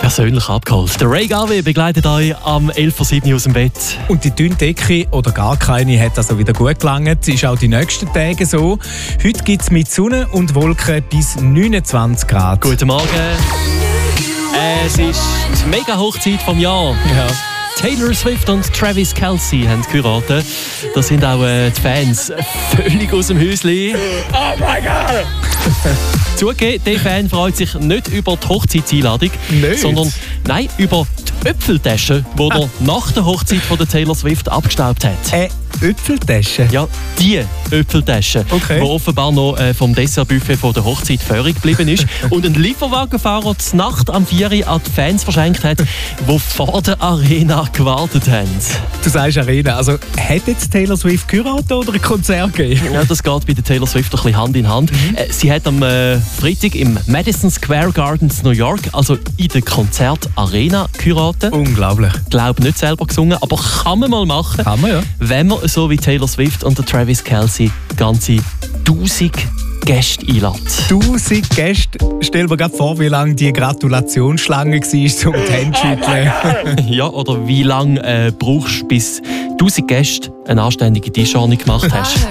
persönlich abgeholt. Der Ray Garvey begleitet euch am 11.07 Uhr aus dem Bett. Und die dünne Decke oder gar keine hat also wieder gut gelangt. Ist auch die nächsten Tage so. Heute gibt es mit Sonne und Wolken bis 29 Grad. Guten Morgen. Es ist die Mega-Hochzeit vom Jahr. Ja. Taylor Swift und Travis Kelce haben geheiratet. Da sind auch die Fans völlig aus dem Häuschen. Oh mein Gott! Zugegeben, der Fan freut sich nicht über die Hochzeitseinladung, sondern über die Äpfeltasche, die er nach der Hochzeit von der Taylor Swift abgestaubt hat. Äpfeltasche? Ja, die Äpfeltasche, die offenbar noch vom Dessertbuffet von der Hochzeit vorig geblieben ist und ein Lieferwagenfahrer die Nacht am 4 Uhr an die Fans verschenkt hat, die vor der Arena gewartet haben. Du sagst Arena, also hat jetzt Taylor Swift geheiratet oder ein Konzert gegeben? Ja, das geht bei der Taylor Swift ein bisschen Hand in Hand. Sie hat am Freitag im Madison Square Garden in New York, also in der Konzertarena, geheiratet. Unglaublich. Ich glaube nicht selber gesungen, aber kann man mal machen. Kann man, ja. Wenn man so wie Taylor Swift und der Travis Kelce ganze 1000 Gäste einlädt. 1000 Gäste? Stell dir gerade vor, wie lange die Gratulationsschlange war zum Handschütteln. Ja, oder wie lange brauchst du, bis 1000 Gäste eine anständige Tischordnung gemacht hast.